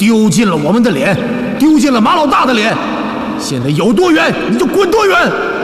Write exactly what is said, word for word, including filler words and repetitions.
丢尽了我们的脸，丢尽了马老大的脸。现在有多远你就滚多远！